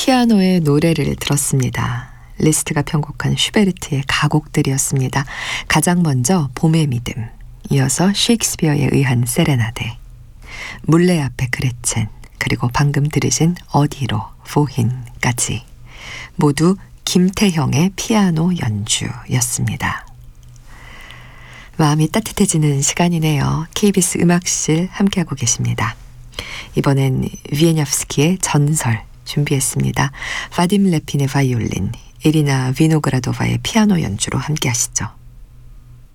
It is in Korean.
피아노의 노래를 들었습니다. 리스트가 편곡한 슈베르트의 가곡들이었습니다. 가장 먼저 봄의 믿음, 이어서 셰익스피어에 의한 세레나데, 물레 앞에 그레첸, 그리고 방금 들으신 어디로, 포힌까지 모두 김태형의 피아노 연주였습니다. 마음이 따뜻해지는 시간이네요. KBS 음악실 함께하고 계십니다. 이번엔 위에냐프스키의 전설 준비했습니다. 바딤 레핀의 바이올린, 이리나 비노그라도바의 피아노 연주로 함께하시죠.